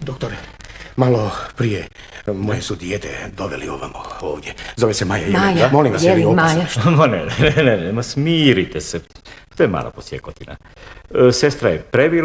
Doktore, malo prije moje su dijete doveli ovdje. Zove se Maja. Maja, molim vas, je li opasno? Maja? Ne, smirite se. To je mala posjekotina. Sestra je previla